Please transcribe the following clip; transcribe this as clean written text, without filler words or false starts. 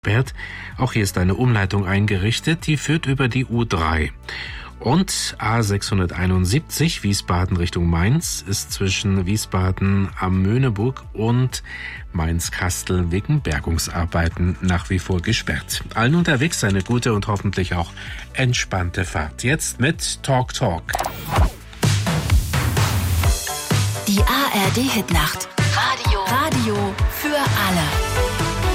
Bert. Auch hier ist eine Umleitung eingerichtet, die führt über die U3. Und A671 Wiesbaden Richtung Mainz ist zwischen Wiesbaden am Möhneburg und Mainz-Kastel wegen Bergungsarbeiten nach wie vor gesperrt. Allen unterwegs eine gute und hoffentlich auch entspannte Fahrt. Jetzt mit Talk Talk. Die ARD Hitnacht. Radio für alle.